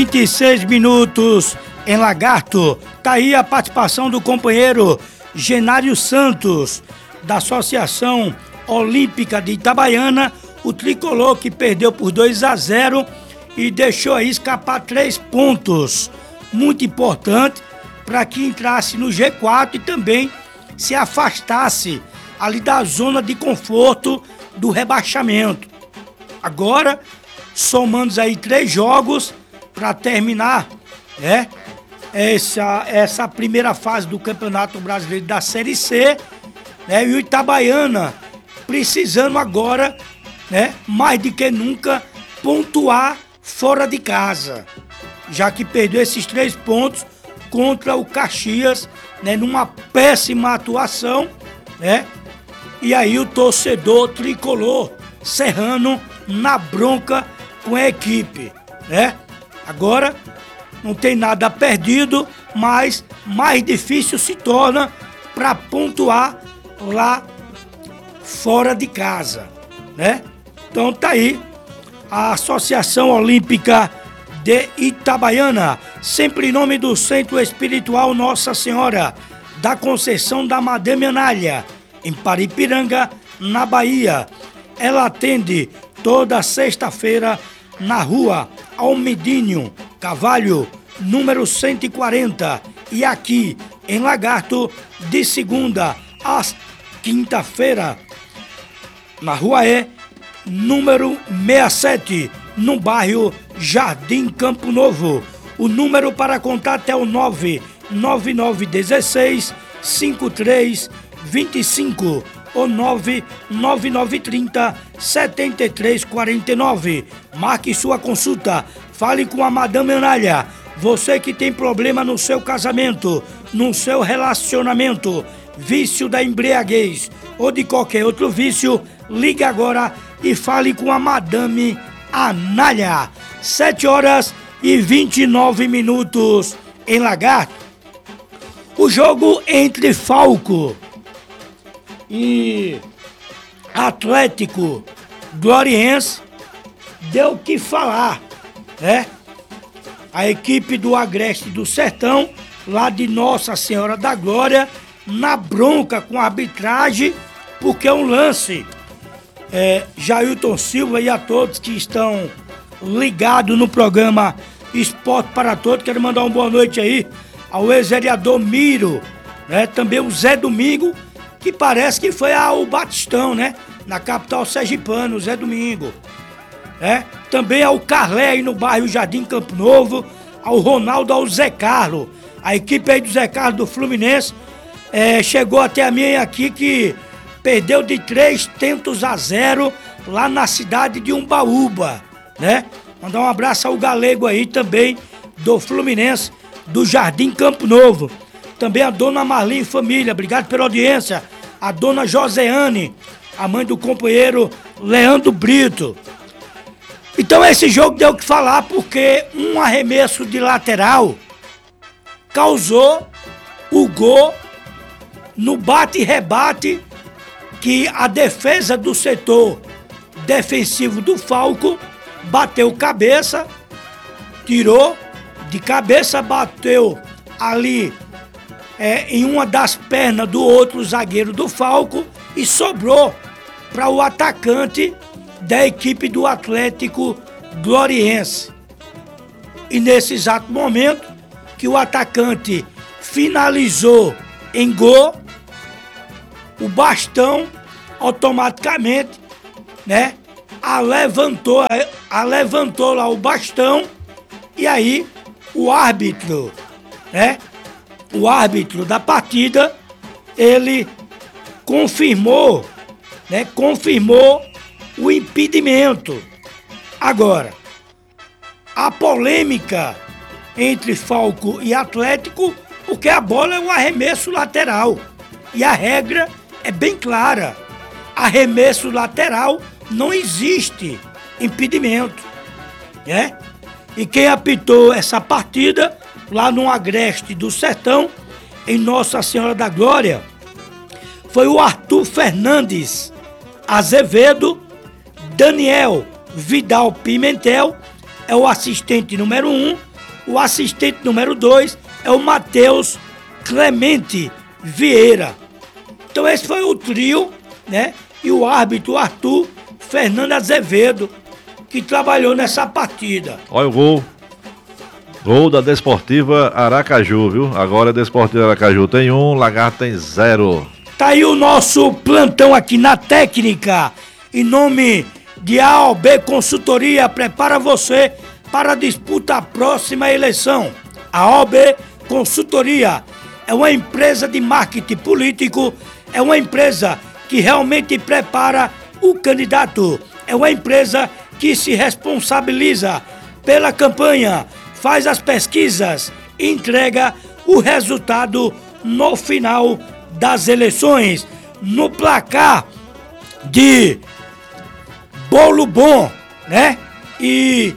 26 minutos em Lagarto. Tá aí a participação do companheiro Genário Santos, da Associação Olímpica de Itabaiana, o tricolor que perdeu por 2-0 e deixou aí escapar 3 pontos. Muito importante para que entrasse no G4 e também se afastasse ali da zona de conforto do rebaixamento. Agora, somando aí 3 jogos para terminar, essa primeira fase do Campeonato Brasileiro da Série C, e o Itabaiana precisando agora, mais do que nunca, pontuar fora de casa, já que perdeu esses 3 pontos contra o Caxias, numa péssima atuação, e aí o torcedor tricolor serrano na bronca com a equipe, Agora não tem nada perdido, mas mais difícil se torna para pontuar lá fora de casa, Então tá aí a Associação Olímpica de Itabaiana, sempre em nome do Centro Espiritual Nossa Senhora da Conceição da Madame Anália, em Paripiranga, na Bahia. Ela atende toda sexta-feira na rua Almedinho Cavalho, número 140, e aqui em Lagarto, de segunda a quinta-feira, na rua número 67, no bairro Jardim Campo Novo. O número para contato é o 99916 5325 ou 99930 7349. Marque sua consulta, fale com a Madame Anália. Você que tem problema no seu casamento, no seu relacionamento, vício da embriaguez ou de qualquer outro vício, ligue agora e fale com a Madame Anália. 7h29 em Lagarto. O jogo entre Falco e Atlético Gloriense deu o que falar, A equipe do Agreste do Sertão, lá de Nossa Senhora da Glória, na bronca com a arbitragem, porque é um lance. Jailton Silva e a todos que estão ligados no programa Esporte para Todos, quero mandar uma boa noite aí ao ex-vereador Miro, também o Zé Domingo, que parece que foi ao Batistão, na capital sergipana, o Zé Domingo. Também ao Carlé aí no bairro Jardim Campo Novo, ao Ronaldo, ao Zé Carlos. A equipe aí do Zé Carlos do Fluminense chegou até a mim aqui que perdeu de 3-0 lá na cidade de Umbaúba, Mandar um abraço ao Galego aí também do Fluminense, do Jardim Campo Novo. Também a dona Marli e família, obrigado pela audiência. A dona Joseane, a mãe do companheiro Leandro Brito. Então esse jogo deu o que falar porque um arremesso de lateral causou o gol no bate e rebate que a defesa do setor defensivo do Falco bateu cabeça, tirou de cabeça, bateu ali em uma das pernas do outro zagueiro do Falco e sobrou para o atacante da equipe do Atlético Gloriense. E nesse exato momento que o atacante finalizou em gol, o bastão automaticamente, levantou lá o bastão e aí o árbitro, o árbitro da partida, ele confirmou o impedimento. Agora, a polêmica entre Falco e Atlético, porque a bola é um arremesso lateral e a regra é bem clara. Arremesso lateral não existe impedimento, E quem apitou essa partida lá no Agreste do Sertão, em Nossa Senhora da Glória, foi o Arthur Fernandes Azevedo. Daniel Vidal Pimentel é o assistente número 1 O assistente número 2 é o Matheus Clemente Vieira. Então esse foi o trio, né? E o árbitro Arthur Fernando Azevedo, que trabalhou nessa partida. Olha o gol. Gol da Desportiva Aracaju, viu? Agora a Desportiva Aracaju tem 1, Lagarto tem 0. Tá aí o nosso plantão aqui na técnica. Em nome de AOB Consultoria, prepara você para a disputa da próxima eleição. A AOB Consultoria é uma empresa de marketing político, é uma empresa que realmente prepara o candidato, é uma empresa que se responsabiliza pela campanha, faz as pesquisas, entrega o resultado no final das eleições. No placar de bolo bom, né? E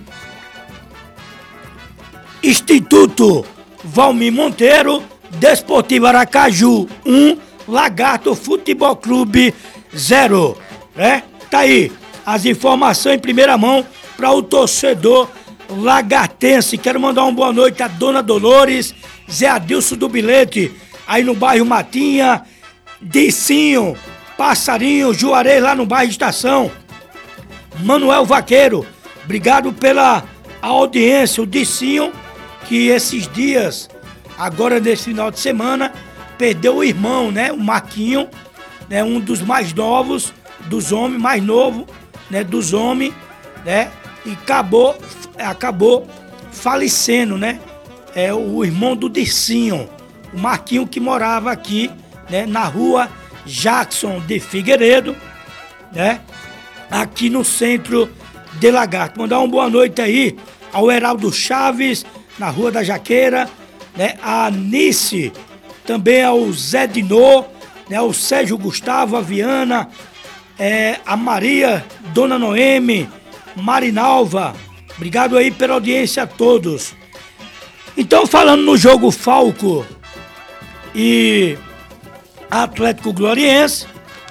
Instituto Valmir Monteiro, Desportivo Aracaju 1, Lagarto Futebol Clube 0, né? Tá aí as informações em primeira mão para o torcedor lagartense. Quero mandar uma boa noite a Dona Dolores, Zé Adilson do Bilhete, aí no bairro Matinha, Dicinho, Passarinho, Juarez lá no bairro Estação, Manuel Vaqueiro, obrigado pela audiência, o Dicinho, que esses dias, agora nesse final de semana, perdeu o irmão, né, o Marquinho, né, um dos mais novos, dos homens, mais novo, né, dos homens, né, e acabou falecendo, né, o irmão do Dicinho, o Marquinho, que morava aqui, né, na rua Jackson de Figueiredo, né, aqui no centro de Lagarto. Mandar uma boa noite aí ao Heraldo Chaves, na Rua da Jaqueira, né, a Anice, também ao Zé Dinô, né, ao Sérgio Gustavo, a Viana, a Maria, Dona Noemi, Marinalva, obrigado aí pela audiência a todos. Então, falando no jogo Falco e Atlético Gloriense,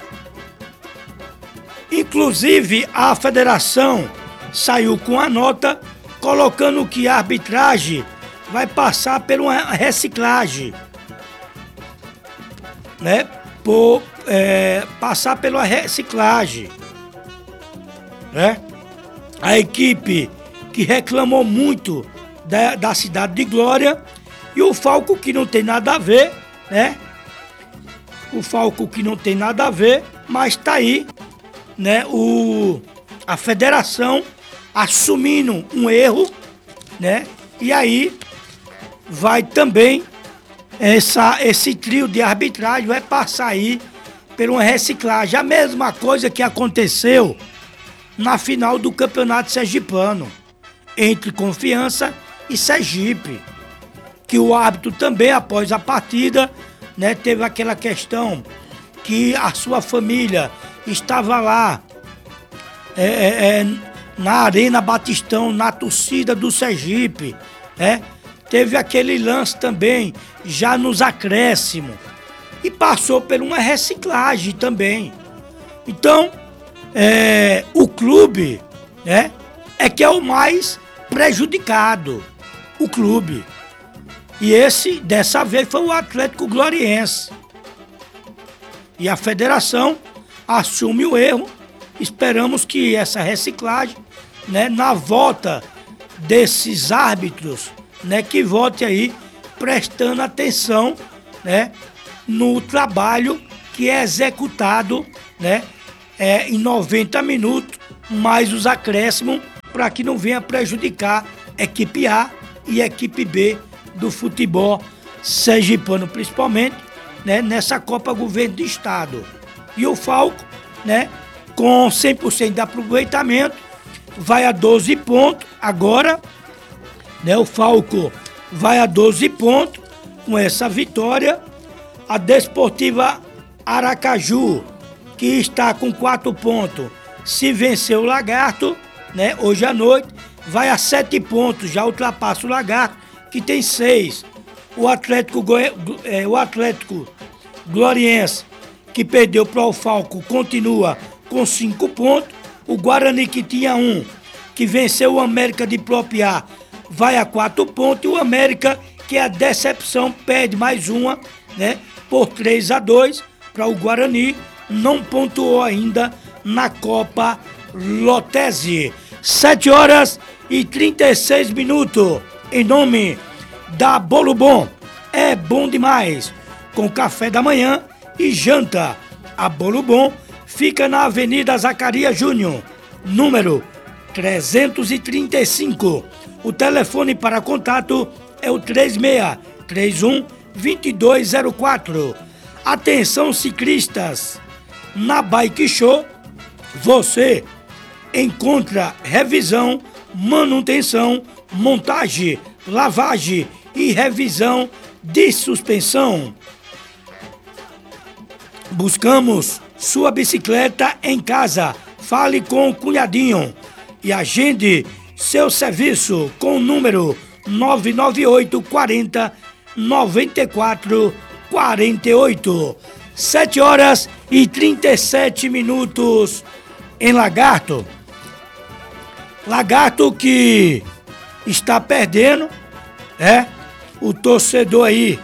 inclusive a federação saiu com a nota colocando que a arbitragem vai passar por uma reciclagem, né? Passar pela reciclagem, né? A equipe que reclamou muito da cidade de Glória e o Falco, que não tem nada a ver, né? O Falco, que não tem nada a ver, mas tá aí, né? A federação assumindo um erro, né? E aí vai também esse trio de arbitragem vai passar aí por uma reciclagem. A mesma coisa que aconteceu na final do Campeonato Sergipano, entre Confiança e Sergipe, que o árbitro também, após a partida, né, teve aquela questão que a sua família estava lá na Arena Batistão, na torcida do Sergipe, né? Teve aquele lance também, já nos acréscimos, e passou por uma reciclagem também. Então, o clube, né, que é o mais prejudicado, o clube. E dessa vez, foi o Atlético Gloriense. E a federação assume o erro. Esperamos que essa reciclagem, né, na volta desses árbitros, né, que volte aí prestando atenção, né, no trabalho que é executado, né, em 90 minutos, mais os acréscimos, para que não venha prejudicar equipe A e equipe B do futebol sergipano, principalmente, né, nessa Copa Governo do Estado. E o Falco, né, com 100% de aproveitamento, vai a 12 pontos agora, né, o Falco vai a 12 pontos com essa vitória. A Desportiva Aracaju, que está com 4 pontos, se vencer o Lagarto, né, hoje à noite, vai a 7 pontos, já ultrapassa o Lagarto, que tem 6. O Atlético Gloriense, que perdeu para o Falco, continua com 5 pontos. O Guarani, que tinha 1, que venceu o América de Propriá, vai a 4 pontos e o América, que é a decepção, perde mais uma, né? Por 3-2 para o Guarani, não pontuou ainda na Copa Lotese. 7h36, em nome da Bolo Bom, é bom demais, com café da manhã e janta. A Bolo Bom fica na Avenida Zacarias Júnior, número 335. O telefone para contato é o 3631-2204. Atenção ciclistas, na Bike Show você encontra revisão, manutenção, montagem, lavagem e revisão de suspensão. Buscamos sua bicicleta em casa. Fale com o cunhadinho e agende seu serviço com o número 998 40 94 48. 7h37 em Lagarto. Lagarto que está perdendo, né? O torcedor aí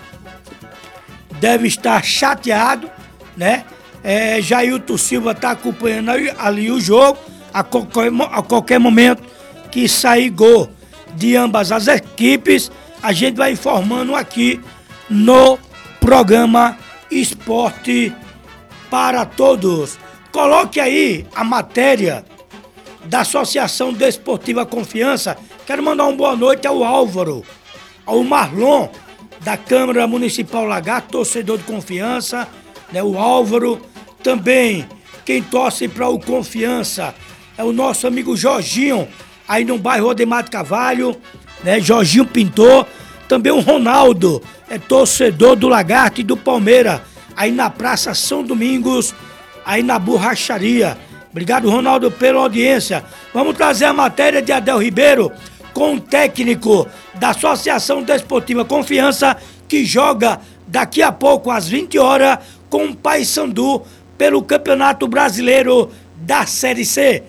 deve estar chateado, né? Jailton Silva está acompanhando ali o jogo. A qualquer momento que sair gol de ambas as equipes, a gente vai informando aqui no programa Esporte para Todos. Coloque aí a matéria da Associação Desportiva Confiança. Quero mandar uma boa noite ao Álvaro, ao Marlon, da Câmara Municipal Lagarto, torcedor de Confiança, né? O Álvaro, também quem torce para o Confiança é o nosso amigo Jorginho, aí no bairro Odemar de Carvalho, né? Jorginho Pintor. Também o Ronaldo, é torcedor do Lagarto e do Palmeiras, aí na Praça São Domingos, aí na borracharia. Obrigado, Ronaldo, pela audiência. Vamos trazer a matéria de Adel Ribeiro com o técnico da Associação Desportiva Confiança, que joga daqui a pouco às 20 horas com o Paysandu pelo Campeonato Brasileiro da Série C.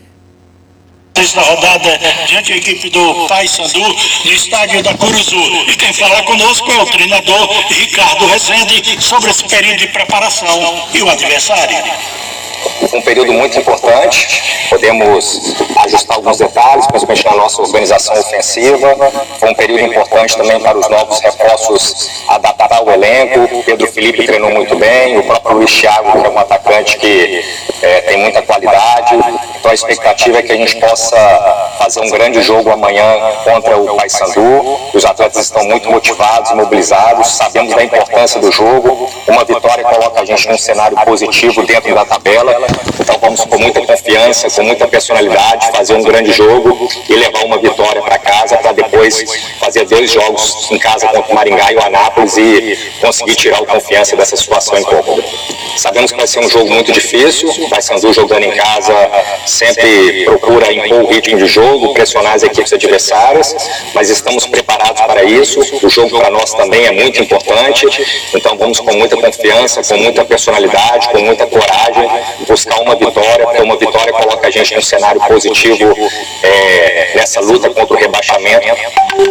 Da rodada diante da equipe do Paysandu no estádio da Curuzu. E quem fala conosco é o treinador Ricardo Rezende sobre esse período de preparação e o adversário. Um período muito importante, podemos ajustar alguns detalhes, principalmente na nossa organização ofensiva. Foi um período importante também para os novos reforços adaptar o elenco. Pedro Felipe treinou muito bem, o próprio Luiz Thiago, que é um atacante que tem muita qualidade. Então a expectativa é que a gente possa fazer um grande jogo amanhã contra o Paysandu. Os atletas estão muito motivados, mobilizados, sabemos da importância do jogo. Uma vitória coloca a gente num cenário positivo dentro da tabela. Então vamos com muita confiança, com muita personalidade, fazer um grande jogo e levar uma vitória para casa para depois fazer 2 jogos em casa contra o Maringá e o Anápolis e conseguir tirar o Confiança dessa situação incômoda. Sabemos que vai ser um jogo muito difícil, o Paysandu jogando em casa sempre procura impor o ritmo de jogo, pressionar as equipes adversárias, mas estamos preparados para isso. O jogo para nós também é muito importante, então vamos com muita confiança, com muita personalidade, com muita coragem, buscar uma vitória, porque uma vitória coloca a gente num cenário positivo nessa luta contra o rebaixamento.